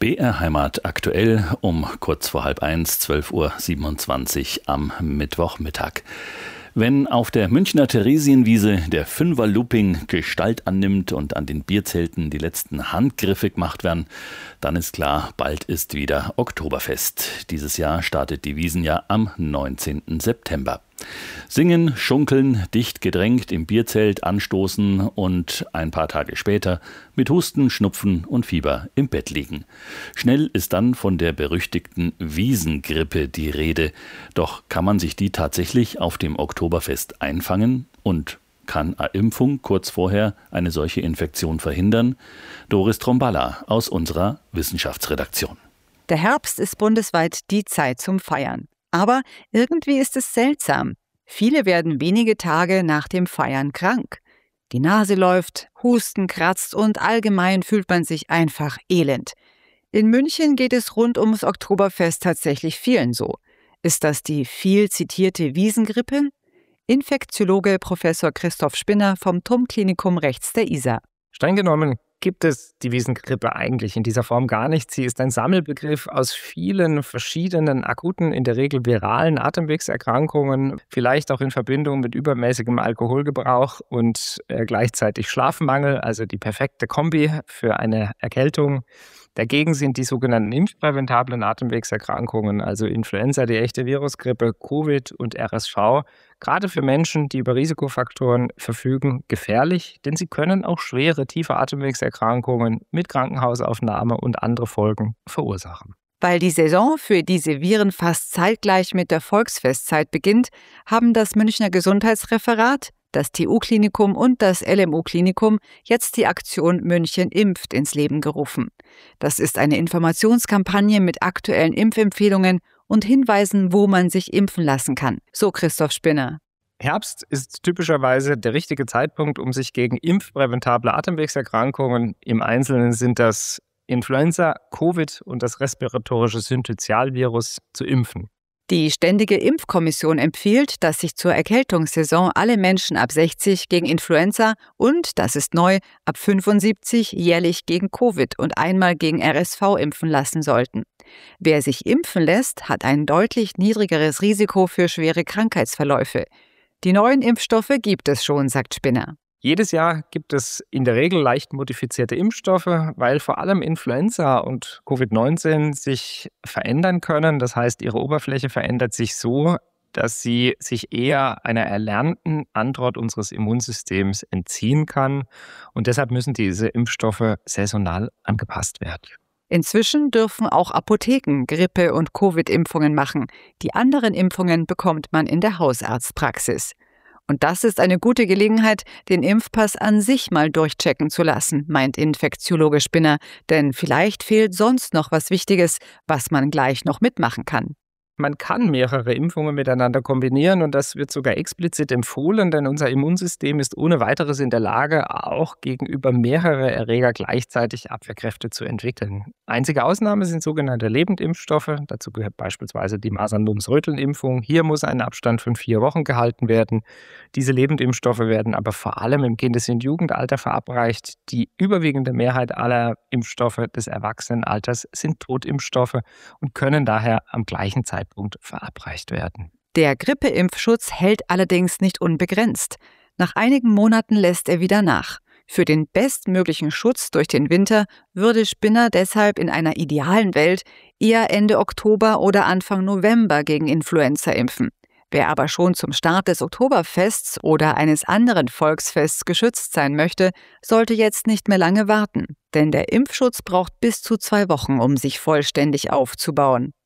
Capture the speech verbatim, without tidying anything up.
B R Heimat aktuell um kurz vor halb eins, zwölf Uhr siebenundzwanzig am Mittwochmittag. Wenn auf der Münchner Theresienwiese der Fünfer-Looping Gestalt annimmt und an den Bierzelten die letzten Handgriffe gemacht werden, dann ist klar, bald ist wieder Oktoberfest. Dieses Jahr startet die Wiesn ja am neunzehnten September. Singen, schunkeln, dicht gedrängt im Bierzelt anstoßen und ein paar Tage später mit Husten, Schnupfen und Fieber im Bett liegen. Schnell ist dann von der berüchtigten Wiesngrippe die Rede. Doch kann man sich die tatsächlich auf dem Oktoberfest einfangen? Und kann eine Impfung kurz vorher eine solche Infektion verhindern? Doris Tromballa aus unserer Wissenschaftsredaktion. Der Herbst ist bundesweit die Zeit zum Feiern. Aber irgendwie ist es seltsam. Viele werden wenige Tage nach dem Feiern krank. Die Nase läuft, Husten kratzt und allgemein fühlt man sich einfach elend. In München geht es rund ums Oktoberfest tatsächlich vielen so. Ist das die viel zitierte Wiesngrippe? Infektiologe Professor Christoph Spinner vom T U M-Klinikum rechts der Isar. Streng genommen gibt es die Wiesngrippe eigentlich in dieser Form gar nicht. Sie ist ein Sammelbegriff aus vielen verschiedenen akuten, in der Regel viralen Atemwegserkrankungen, vielleicht auch in Verbindung mit übermäßigem Alkoholgebrauch und äh, gleichzeitig Schlafmangel, also die perfekte Kombi für eine Erkältung. Dagegen sind die sogenannten impfpräventablen Atemwegserkrankungen, also Influenza, die echte Virusgrippe, Covid und R S V, gerade für Menschen, die über Risikofaktoren verfügen, gefährlich, denn sie können auch schwere, tiefe Atemwegserkrankungen mit Krankenhausaufnahme und andere Folgen verursachen. Weil die Saison für diese Viren fast zeitgleich mit der Volksfestzeit beginnt, haben das Münchner Gesundheitsreferat, das T U-Klinikum und das L M U-Klinikum jetzt die Aktion München impft ins Leben gerufen. Das ist eine Informationskampagne mit aktuellen Impfempfehlungen und Hinweisen, wo man sich impfen lassen kann. So Christoph Spinner. Herbst ist typischerweise der richtige Zeitpunkt, um sich gegen impfpräventable Atemwegserkrankungen, im Einzelnen sind das Influenza, Covid und das respiratorische Syncytialvirus, zu impfen. Die Ständige Impfkommission empfiehlt, dass sich zur Erkältungssaison alle Menschen ab sechzig gegen Influenza und, das ist neu, ab fünfundsiebzig jährlich gegen Covid und einmal gegen R S V impfen lassen sollten. Wer sich impfen lässt, hat ein deutlich niedrigeres Risiko für schwere Krankheitsverläufe. Die neuen Impfstoffe gibt es schon, sagt Spinner. Jedes Jahr gibt es in der Regel leicht modifizierte Impfstoffe, weil vor allem Influenza und Covid neunzehn sich verändern können. Das heißt, ihre Oberfläche verändert sich so, dass sie sich eher einer erlernten Antwort unseres Immunsystems entziehen kann. Und deshalb müssen diese Impfstoffe saisonal angepasst werden. Inzwischen dürfen auch Apotheken Grippe- und Covid-Impfungen machen. Die anderen Impfungen bekommt man in der Hausarztpraxis. Und das ist eine gute Gelegenheit, den Impfpass an sich mal durchchecken zu lassen, meint Infektiologe Spinner. Denn vielleicht fehlt sonst noch was Wichtiges, was man gleich noch mitmachen kann. Man kann mehrere Impfungen miteinander kombinieren und das wird sogar explizit empfohlen, denn unser Immunsystem ist ohne weiteres in der Lage, auch gegenüber mehrere Erreger gleichzeitig Abwehrkräfte zu entwickeln. Einzige Ausnahme sind sogenannte Lebendimpfstoffe. Dazu gehört beispielsweise die Masern-Mumps-Röteln-Impfung. Hier muss ein Abstand von vier Wochen gehalten werden. Diese Lebendimpfstoffe werden aber vor allem im Kindes- und Jugendalter verabreicht. Die überwiegende Mehrheit aller Impfstoffe des Erwachsenenalters sind Totimpfstoffe und können daher am gleichen Zeitpunkt verabreicht werden. Der Grippeimpfschutz hält allerdings nicht unbegrenzt. Nach einigen Monaten lässt er wieder nach. Für den bestmöglichen Schutz durch den Winter würde Spinner deshalb in einer idealen Welt eher Ende Oktober oder Anfang November gegen Influenza impfen. Wer aber schon zum Start des Oktoberfests oder eines anderen Volksfests geschützt sein möchte, sollte jetzt nicht mehr lange warten. Denn der Impfschutz braucht bis zu zwei Wochen, um sich vollständig aufzubauen.